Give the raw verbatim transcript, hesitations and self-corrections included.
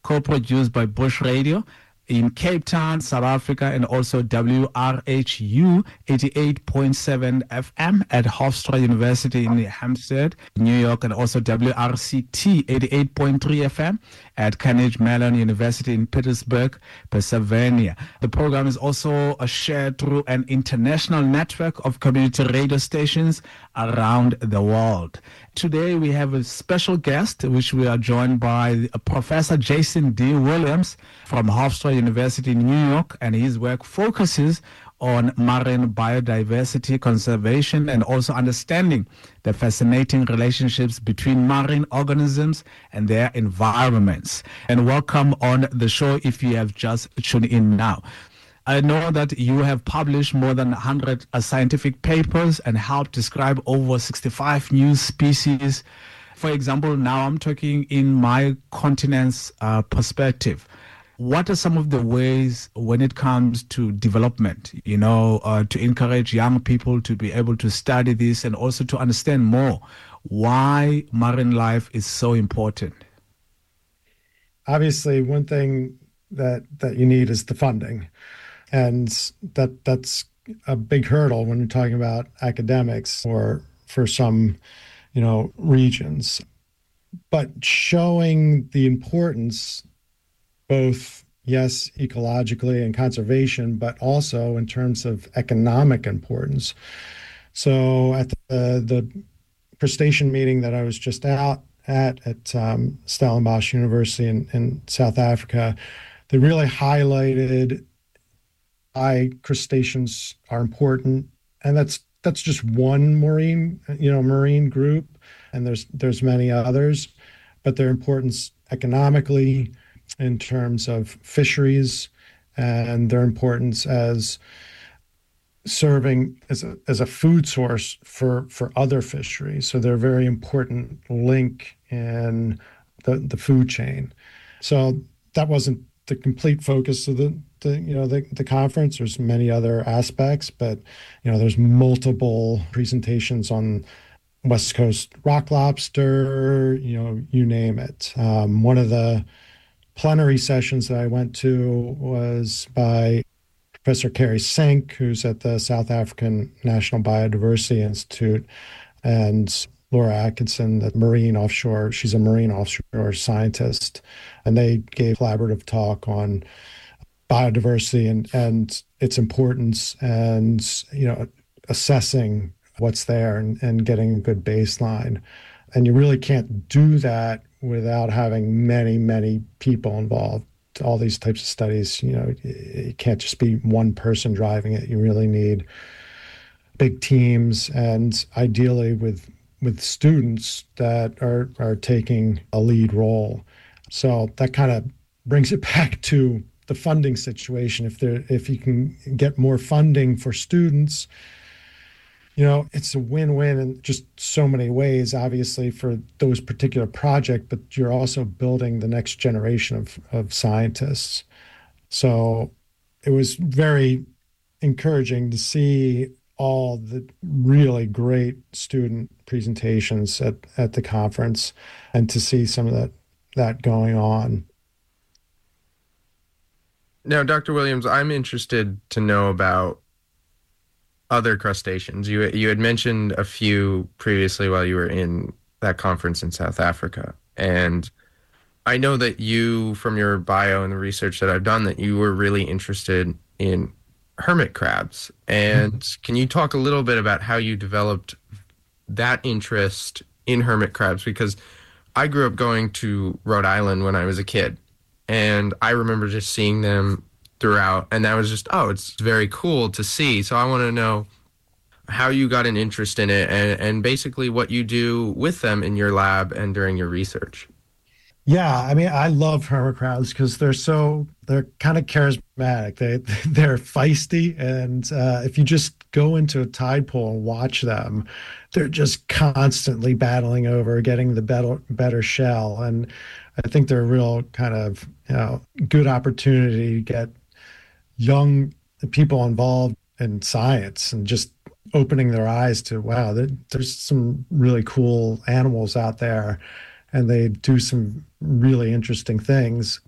co-produced by Bush Radio in Cape Town, South Africa, and also W R H U eighty-eight point seven F M at Hofstra University in Hampstead, New York, and also W R C T eighty-eight point three F M at Carnegie Mellon University in Pittsburgh, Pennsylvania. The program is also shared through an international network of community radio stations around the world. Today we have a special guest, which we are joined by Professor Jason D. Williams from Hofstra University in New York, and his work focuses on marine biodiversity conservation and also understanding the fascinating relationships between marine organisms and their environments. And welcome on the show if you have just tuned in now. I know that you have published more than one hundred uh, scientific papers and helped describe over sixty-five new species. For example, now I'm talking in my continent's uh, perspective. What are some of the ways when it comes to development, you know, uh, to encourage young people to be able to study this and also to understand more why marine life is so important? Obviously, one thing that, that you need is the funding. And that that's a big hurdle when you're talking about academics or for some, you know, regions. But showing the importance, both, yes, ecologically and conservation, but also in terms of economic importance. So at the, the crustacean meeting that I was just out at, at um, Stellenbosch University in, in South Africa, they really highlighted why crustaceans are important. And that's that's just one marine, you know, marine group. And there's there's many others, but their importance economically, in terms of fisheries, and their importance as serving as a, as a food source for, for other fisheries. So they're a very important link in the, the food chain. So that wasn't the complete focus of the, the you know the, the conference. There's many other aspects, but you know there's multiple presentations on West Coast rock lobster, you know, you name it. Um, one of the plenary sessions that I went to was by Professor Carrie Sink, who's at the South African National Biodiversity Institute, and Laura Atkinson, the marine offshore, she's a marine offshore scientist, and they gave a collaborative talk on biodiversity and, and its importance and, you know, assessing what's there and, and getting a good baseline. And you really can't do that without having many, many people involved. All these types of studies, you know, it can't just be one person driving it. You really need big teams, and ideally with with students that are are taking a lead role. So that kind of brings it back to the funding situation. If there, if you can get more funding for students, you know, it's a win-win in just so many ways, obviously, for those particular projects, but you're also building the next generation of, of scientists. So it was very encouraging to see all the really great student presentations at, at the conference and to see some of that, that going on. Now, Doctor Williams, I'm interested to know about other crustaceans. You you had mentioned a few previously while you were in that conference in South Africa. And I know that you, from your bio and the research that I've done, that you were really interested in hermit crabs. And mm-hmm. Can you talk a little bit about how you developed that interest in hermit crabs? Because I grew up going to Rhode Island when I was a kid, and I remember just seeing them throughout, and that was just, oh, it's very cool to see. So I want to know how you got an interest in it and, and basically what you do with them in your lab and during your research. Yeah, I mean, I love hermit crabs because they're so, they're kind of charismatic. They, they're feisty, and uh, if you just go into a tide pool and watch them, they're just constantly battling over getting the better, better shell. And I think they're a real kind of, you know, good opportunity to get young people involved in science and just opening their eyes to, wow, there's some really cool animals out there, and they do some really interesting things.